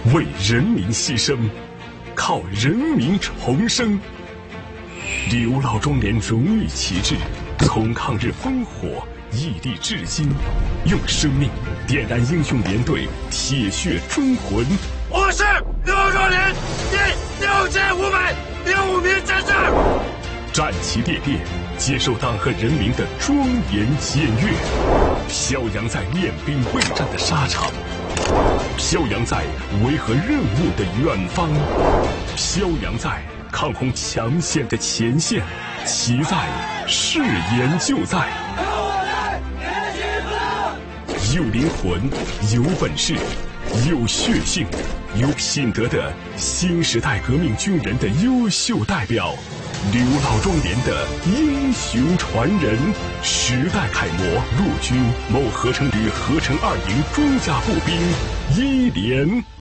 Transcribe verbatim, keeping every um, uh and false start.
为人民牺牲，靠人民重生。刘老庄连荣誉旗帜，从抗日烽火屹立至今，用生命点燃英雄连队铁血忠魂。 我是刘老庄连第六千五百零五名战士， 战旗猎猎，接受党和人民的庄严检阅，飘扬在练兵备战的沙场，飘扬在维和任务的远方，飘扬在抗洪抢险的前线，其在誓言就在。有灵魂，有本事，有血性，有品德的新时代革命军人的优秀代表，刘老庄连的英雄传人，时代楷模，陆军某合成旅合成二营装甲步兵一连。